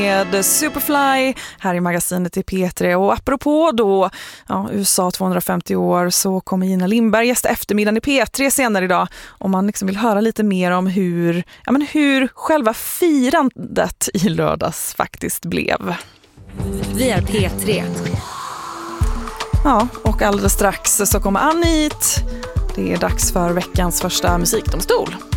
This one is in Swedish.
Med Superfly här i magasinet i P3. Och apropå då USA 250 år så kommer Gina Lindberg gästa eftermiddagen i P3 senare idag. Om man liksom vill höra lite mer om hur själva firandet i lördags faktiskt blev. Vi är P3. Ja, och alldeles strax så kommer Annie hit. Det är dags för veckans första musikdomstol.